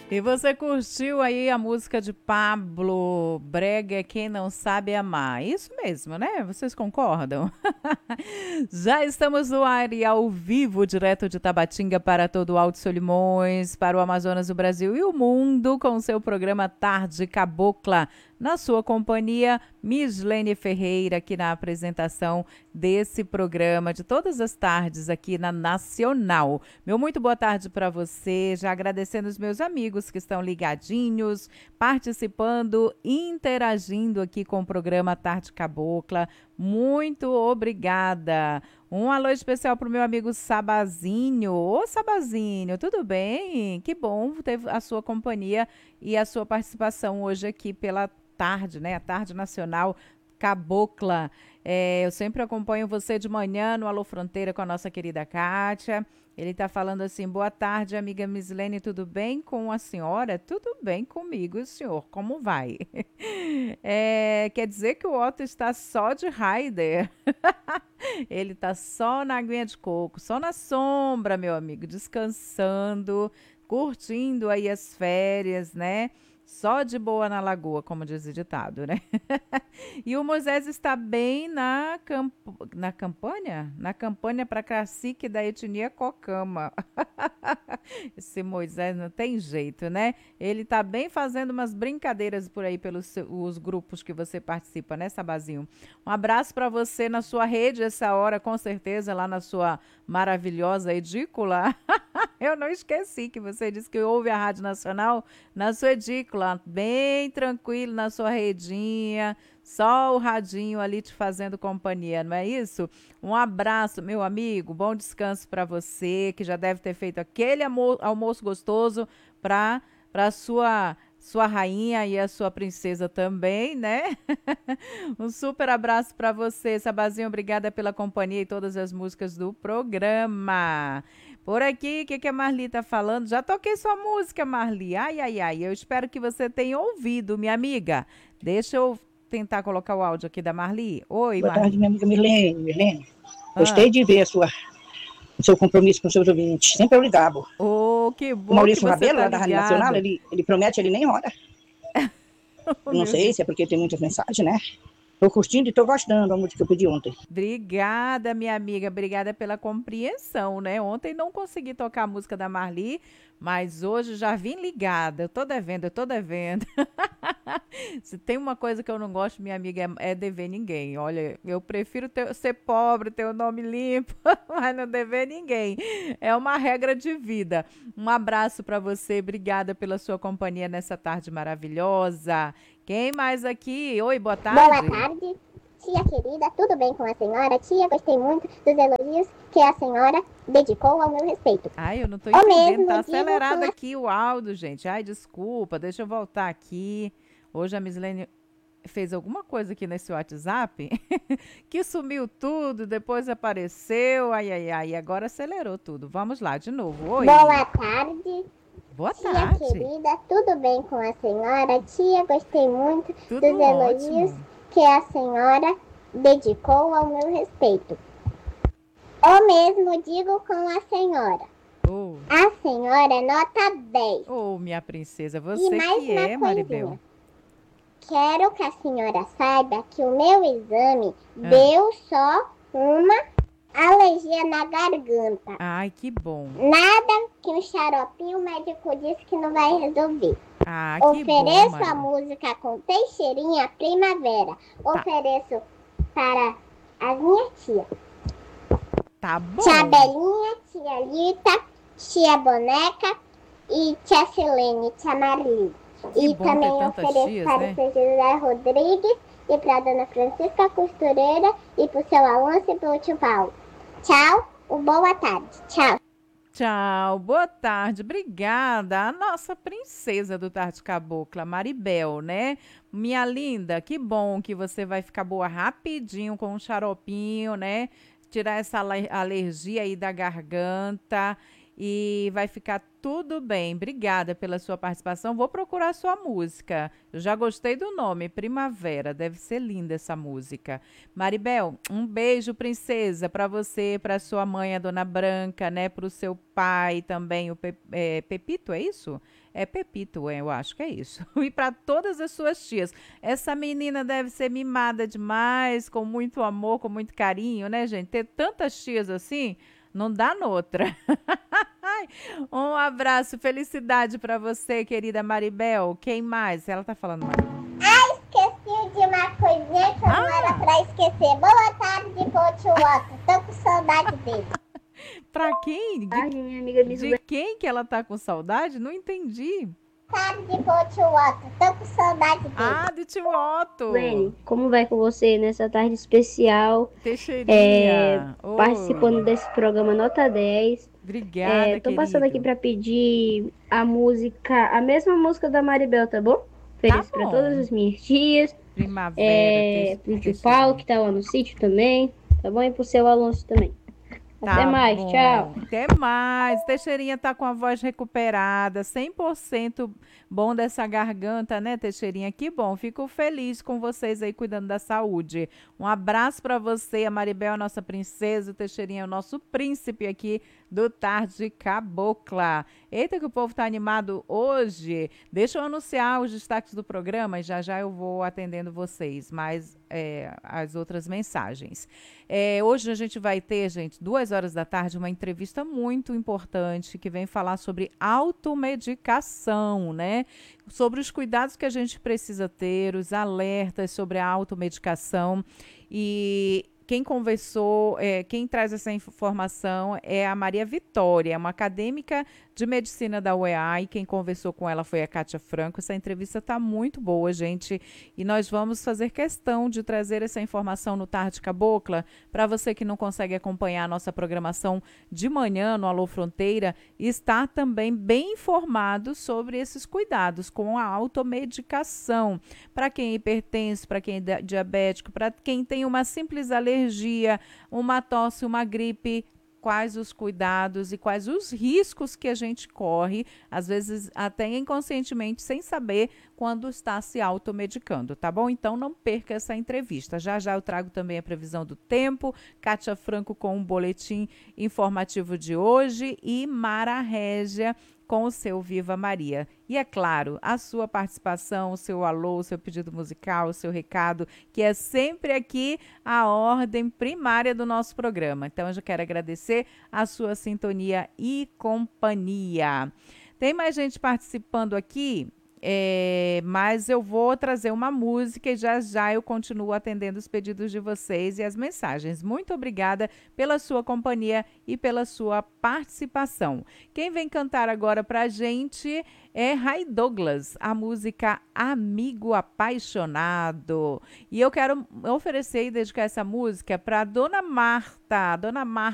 E você curtiu aí a música de Pablo Brega, Quem Não Sabe Amar. Isso mesmo, né? Vocês concordam? Já estamos no ar e ao vivo, direto de Tabatinga para todo o Alto Solimões, para o Amazonas, o Brasil e o mundo, com o seu programa Tarde Cabocla. Na sua companhia, Mislene Ferreira, aqui na apresentação desse programa de todas as tardes aqui na Nacional. Meu muito boa tarde para você, já agradecendo os meus amigos que estão ligadinhos, participando, interagindo aqui com o programa Tarde Cabocla. Muito obrigada. Um alô especial para o meu amigo Sabazinho. Ô, Sabazinho, tudo bem? Que bom ter a sua companhia e a sua participação hoje aqui pela tarde, né? A Tarde Nacional Cabocla. Eu sempre acompanho você de manhã no Alô Fronteira com a nossa querida Kátia. Ele está falando assim: boa tarde, amiga Mislene, tudo bem com a senhora? Tudo bem comigo, senhor, como vai? Quer dizer que o Otto está só de Raider. Ele está só na aguinha de coco, só na sombra, meu amigo, descansando, curtindo aí as férias, né? Só de boa na lagoa, como diz o ditado, né? E o Moisés está bem na campanha? Na campanha para cacique da etnia Cocama. Esse Moisés não tem jeito, né? Ele está bem fazendo umas brincadeiras por aí pelos os grupos que você participa, né, Sabazinho? Um abraço para você na sua rede essa hora, com certeza, lá na sua maravilhosa edícula. Eu não esqueci que você disse que ouve a Rádio Nacional na sua edícula, bem tranquilo na sua redinha, só o radinho ali te fazendo companhia, não é isso? Um abraço, meu amigo, bom descanso para você, que já deve ter feito aquele almoço gostoso para sua rainha e a sua princesa também, né? Um super abraço para você, Sabazinho, obrigada pela companhia e todas as músicas do programa. Por aqui, o que a Marli tá falando? Já toquei sua música, Marli. Ai, ai, ai. Eu espero que você tenha ouvido, minha amiga. Deixa eu tentar colocar o áudio aqui da Marli. Oi, Boa tarde, Marli. minha amiga Milene. Milene, Ah. gostei de ver o seu compromisso com os seus ouvintes. Sempre eu ligava. Oh, que O bom que Maurício você Rabelo, tá lá da Rádio Nacional, ligado. ele promete, ele nem ora. Oh, Eu não meu sei Deus. se é porque tem muitas mensagens, né? Tô curtindo e tô gostando da música que eu pedi ontem. Obrigada, minha amiga. Obrigada pela compreensão, né? Ontem não consegui tocar a música da Marli, mas hoje já vim ligada. Eu tô devendo, eu tô devendo. Se tem uma coisa que eu não gosto, minha amiga, é dever ninguém. Olha, eu prefiro ser pobre, ter o nome limpo, mas não dever ninguém. É uma regra de vida. Um abraço para você. Obrigada pela sua companhia nessa tarde maravilhosa. Quem mais aqui? Oi, boa Boa tarde. tarde, tia querida, tudo bem com a senhora? Tia, gostei muito dos elogios que a senhora dedicou ao meu respeito. Ai, eu não tô O entendendo. Tá mesmo digo acelerado com a... aqui o áudio, gente. Ai, desculpa. Deixa eu voltar aqui. Hoje a Mislene fez alguma coisa aqui nesse WhatsApp que sumiu tudo, depois apareceu. Ai, ai, ai. Agora acelerou tudo. Vamos lá, de novo. Oi. Boa tarde, Boa tia tarde. querida, tudo bem com a senhora? Tia, gostei muito Tudo dos elogios ótimo. que a senhora dedicou ao meu respeito. O mesmo digo com a senhora. Oh, A senhora é nota 10. oh, minha princesa. E Você mais que uma é, Maribel. coisinha. Quero que a senhora saiba que o meu exame Ah. deu só uma alergia na garganta. Ai, que bom. Nada que um xaropinho o médico disse que não vai resolver. Ah, que bom, Ofereço a Maribel. música com Teixeirinha Primavera. Tá, Ofereço para as minhas tias. tá Tia bom. Belinha, tia Lita, tia Boneca e tia Silene, tia Marli. Que E bom ter também tantas ofereço tias, para o né? seu José Rodrigues e para a dona Francisca Costureira e para o seu Alonso e para o tio Paulo. Tchau, boa tarde. Tchau. Tchau, boa tarde, obrigada. A nossa princesa do Tarde Cabocla, Maribel, né? Minha linda, que bom que você vai ficar boa rapidinho com um xaropinho, né? Tirar essa alergia aí da garganta e vai ficar tudo bem. Obrigada pela sua participação. Vou procurar sua música. Eu já gostei do nome, Primavera. Deve ser linda essa música. Maribel, um beijo, princesa, para você, para sua mãe, a Dona Branca, né? Para o seu pai também, o Pepito, é isso? É Pepito, eu acho que é isso. E para todas as suas tias. Essa menina deve ser mimada demais, com muito amor, com muito carinho, né, gente? Ter tantas tias assim, não dá noutra. Um abraço, felicidade para você, querida Maribel. Quem mais? Ela tá falando, Maribel. Esqueci de uma coisinha que não era pra esquecer. Boa tarde, Potioto. Tô com saudade dele. Pra quem? Minha amiga De quem que ela tá com saudade? Não entendi. Tarde, Potioto. Tô com saudade dele. Ah, do tio Otto. Lene, como vai com você nessa tarde especial? Teixeirinha. Oi. Participando desse programa Nota 10. Obrigada, Tô passando querido. aqui pra pedir a mesma música da Maribel, tá bom? Feliz pra bom. todas as minhas tias. Primavera. Pro tio Paulo, que tá lá no sítio também, tá bom? E pro seu Alonso também. Até mais, bom. tchau. Até mais. Teixeirinha tá com a voz recuperada, 100% bom dessa garganta, né, Teixeirinha? Que bom. Fico feliz com vocês aí cuidando da saúde. Um abraço para você, a Maribel, a nossa princesa, o Teixeirinha é o nosso príncipe aqui do Tarde Cabocla. Eita, que o povo tá animado hoje. Deixa eu anunciar os destaques do programa e já eu vou atendendo vocês, mas as outras mensagens. Hoje a gente vai ter, gente, 2 horas da tarde, uma entrevista muito importante que vem falar sobre automedicação, né? Sobre os cuidados que a gente precisa ter, os alertas sobre a automedicação. E quem conversou, quem traz essa informação é a Maria Vitória, uma acadêmica de medicina da UEA, e quem conversou com ela foi a Kátia Franco. Essa entrevista está muito boa, gente, e nós vamos fazer questão de trazer essa informação no Tarde Cabocla para você que não consegue acompanhar a nossa programação de manhã no Alô Fronteira, estar também bem informado sobre esses cuidados com a automedicação. Para quem é hipertenso, para quem é diabético, para quem tem uma simples alergia, uma tosse, uma gripe, quais os cuidados e quais os riscos que a gente corre, às vezes até inconscientemente, sem saber quando está se automedicando, tá bom? Então não perca essa entrevista. Já eu trago também a previsão do tempo, Kátia Franco com um boletim informativo de hoje e Mara Régia com o seu Viva Maria. E é claro, a sua participação, o seu alô, o seu pedido musical, o seu recado, que é sempre aqui a ordem primária do nosso programa. Então, eu já quero agradecer a sua sintonia e companhia. Tem mais gente participando aqui, mas eu vou trazer uma música e já eu continuo atendendo os pedidos de vocês e as mensagens. Muito obrigada pela sua companhia e pela sua participação. Quem vem cantar agora pra gente é Ray Douglas, a música Amigo Apaixonado. E eu quero oferecer e dedicar essa música para Dona Marta. Dona Marta